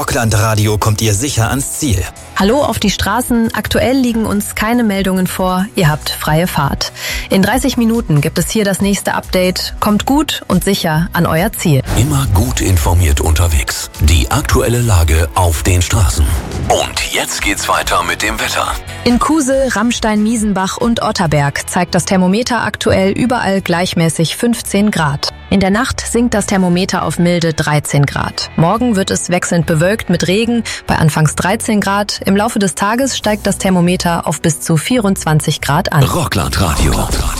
Rockland Radio kommt ihr sicher ans Ziel. Hallo auf die Straßen. Aktuell liegen uns keine Meldungen vor. Ihr habt freie Fahrt. In 30 Minuten gibt es hier das nächste Update. Kommt gut und sicher an euer Ziel. Immer gut informiert unterwegs. Die aktuelle Lage auf den Straßen. Und jetzt geht's weiter mit dem Wetter. In Kusel, Rammstein, Miesenbach und Otterberg zeigt das Thermometer aktuell überall gleichmäßig 15 Grad. In der Nacht sinkt das Thermometer auf milde 13 Grad. Morgen wird es wechselnd bewölkt mit Regen bei anfangs 13 Grad. Im Laufe des Tages steigt das Thermometer auf bis zu 24 Grad an. Rockland Radio.